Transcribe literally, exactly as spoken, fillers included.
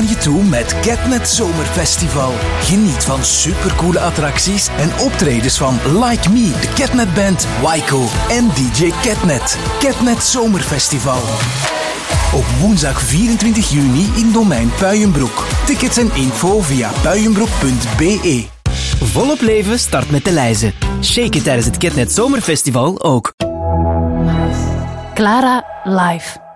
naar je toe met Catnet Zomerfestival. Geniet van supercoole attracties en optredens van Like Me, de Catnet Band, Waiko en D J Catnet. Catnet Zomerfestival. Op woensdag vierentwintig juni in Domein Puijenbroek. Tickets en info via puijenbroek punt b e. Volop leven start met de lijzen. Shake it tijdens het Catnet Zomerfestival ook. Clara live.